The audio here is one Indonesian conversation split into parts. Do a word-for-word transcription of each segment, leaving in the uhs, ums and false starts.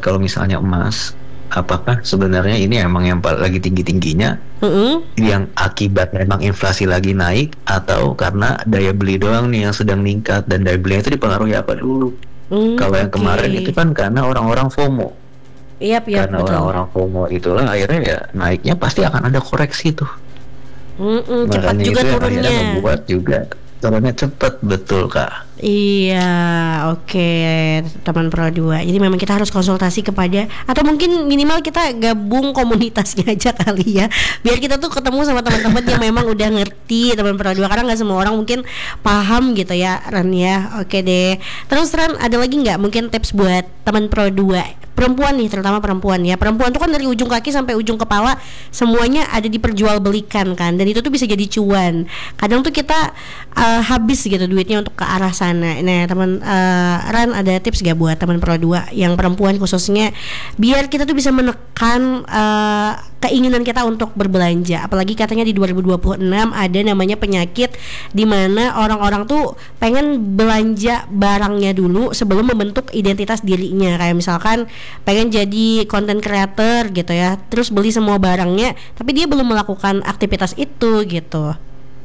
kalau misalnya emas, apakah sebenarnya ini emang yang lagi tinggi-tingginya, Mm-hmm. yang akibat memang inflasi lagi naik, atau karena daya beli doang nih yang sedang meningkat, dan daya beli itu dipengaruhi apa dulu? Mm, Kalau yang oke. kemarin itu kan karena orang-orang FOMO. Yap, yap, Karena betul. orang-orang FOMO itulah akhirnya ya naiknya pasti akan ada koreksi tuh. Mm-mm, cepat Makanya juga itu yang akhirnya turunnya. ngebuat juga turunnya cepet, betul Kak. Iya, oke, teman Pro dua. Jadi memang kita harus konsultasi kepada, atau mungkin minimal kita gabung komunitasnya aja kali ya, biar kita tuh ketemu sama teman-teman yang memang udah ngerti teman Pro dua, karena nggak semua orang mungkin paham gitu ya, Ran ya. Oke deh. Terus Ran, ada lagi nggak mungkin tips buat teman Pro dua perempuan nih, terutama perempuan ya. Perempuan tuh kan dari ujung kaki sampai ujung kepala semuanya ada diperjualbelikan kan, dan itu tuh bisa jadi cuan. Kadang tuh kita uh, habis gitu duitnya untuk ke arah sana. Nah teman uh, Ran, ada tips gak buat teman Pro dua yang perempuan khususnya, biar kita tuh bisa menekan uh, keinginan kita untuk berbelanja? Apalagi katanya di dua ribu dua puluh enam ada namanya penyakit di mana orang-orang tuh pengen belanja barangnya dulu sebelum membentuk identitas dirinya. Kayak misalkan pengen jadi content creator gitu ya, terus beli semua barangnya tapi dia belum melakukan aktivitas itu gitu.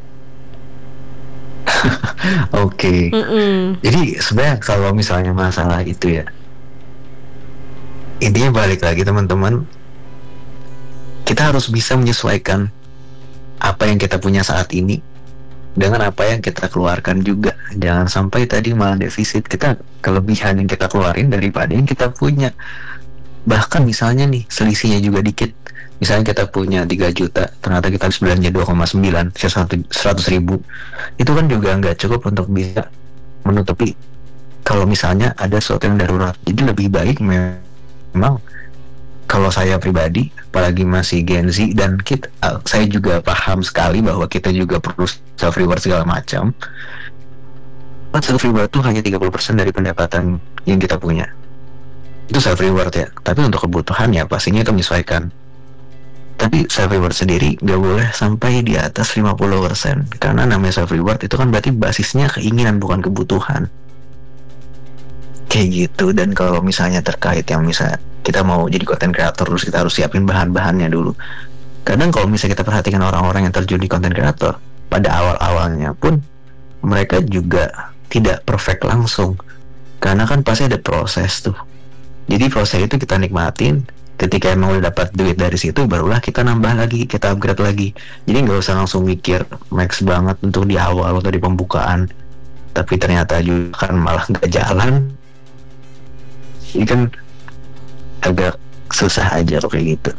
Oke. Mm-mm. Jadi sebenarnya kalau misalnya masalah itu ya, intinya balik lagi teman-teman, kita harus bisa menyesuaikan apa yang kita punya saat ini dengan apa yang kita keluarkan juga. Jangan sampai tadi malah defisit, kita kelebihan yang kita keluarin daripada yang kita punya. Bahkan misalnya nih selisihnya juga dikit, misalnya kita punya tiga juta, ternyata kita harus belanja dua koma sembilan, seratus ribu, itu kan juga nggak cukup untuk bisa menutupi kalau misalnya ada sesuatu yang darurat. Jadi lebih baik memang, kalau saya pribadi, apalagi masih Gen Z, dan kita, uh, saya juga paham sekali bahwa kita juga perlu self reward segala macam. Self reward itu hanya tiga puluh persen dari pendapatan yang kita punya. Itu self reward ya. Tapi untuk kebutuhan ya pastinya itu menyesuaikan. Tapi self reward sendiri nggak boleh sampai di atas lima puluh persen. Karena namanya self reward itu kan berarti basisnya keinginan, bukan kebutuhan. Kayak gitu. Dan kalau misalnya terkait yang misalnya kita mau jadi content creator, terus kita harus siapin bahan-bahannya dulu. Kadang kalau misalnya kita perhatikan orang-orang yang terjun di content creator, pada awal-awalnya pun mereka juga tidak perfect langsung, karena kan pasti ada proses tuh. Jadi proses itu kita nikmatin. Ketika emang udah dapat duit dari situ, barulah kita nambah lagi, kita upgrade lagi. Jadi nggak usah langsung mikir max banget untuk di awal atau di pembukaan, tapi ternyata juga kan malah nggak jalan. Ini kan agak susah aja loh kayak gitu.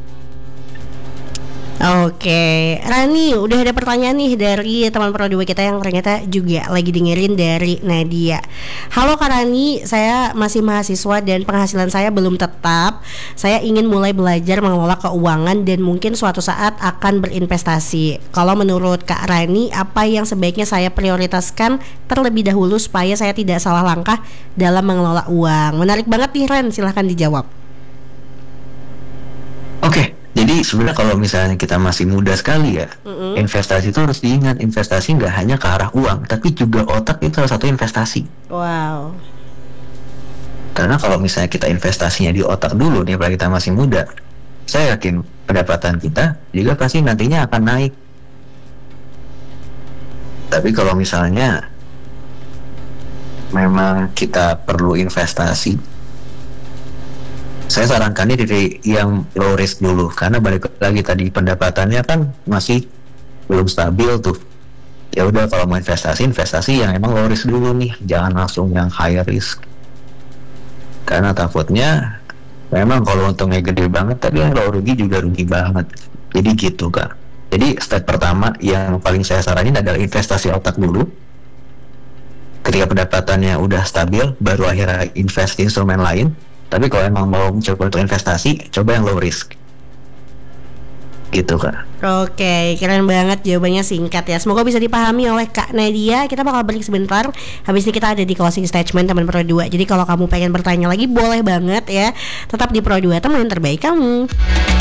Oke, Rani, udah ada pertanyaan nih dari teman Pro dua kita yang ternyata juga lagi dengerin, dari Nadia. Halo Kak Rani, saya masih mahasiswa dan penghasilan saya belum tetap. Saya ingin mulai belajar mengelola keuangan dan mungkin suatu saat akan berinvestasi. Kalau menurut Kak Rani, apa yang sebaiknya saya prioritaskan terlebih dahulu supaya saya tidak salah langkah dalam mengelola uang? Menarik banget nih Ren, silahkan dijawab. Oke, okay, jadi sebenarnya kalau misalnya kita masih muda sekali ya, mm-hmm. investasi itu harus diingat, investasi nggak hanya ke arah uang, tapi juga otak itu salah satu investasi. Wow. Karena kalau misalnya kita investasinya di otak dulu nih, apalagi kita masih muda, saya yakin pendapatan kita juga pasti nantinya akan naik. Tapi kalau misalnya memang kita perlu investasi, saya sarankan ini dari yang low risk dulu, karena balik lagi tadi pendapatannya kan masih belum stabil tuh. Ya udah, kalau mau investasi, investasi yang emang low risk dulu nih, jangan langsung yang high risk. Karena takutnya memang kalau untungnya gede banget, tapi yang low rugi juga rugi banget. Jadi gitu Kak. Jadi step pertama yang paling saya saranin adalah investasi otak dulu. Ketika pendapatannya udah stabil, baru akhirnya invest di instrumen lain. Tapi kalau emang mau mencoba untuk investasi, coba yang low risk. Gitu Kak. Oke, keren banget jawabannya, singkat ya. Semoga bisa dipahami oleh Kak Nadia. Kita bakal break sebentar. Habis ini kita ada di closing statement teman Pro dua. Jadi kalau kamu pengen bertanya lagi, boleh banget ya. Tetap di Pro dua, teman terbaik kamu.